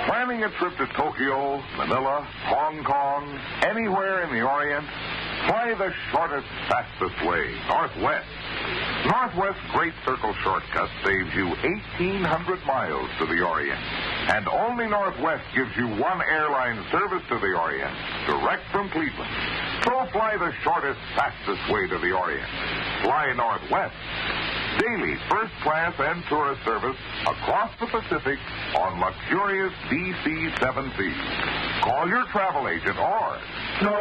Planning a trip to Tokyo, Manila, Hong Kong, anywhere in the Orient? Fly the shortest, fastest way, Northwest. Northwest's Great Circle shortcut saves you 1,800 miles to the Orient. And only Northwest gives you one airline service to the Orient, direct from Cleveland. So fly the shortest, fastest way to the Orient. Fly Northwest. Daily first class and tourist service across the Pacific on luxurious DC-7 seats. Call your travel agent or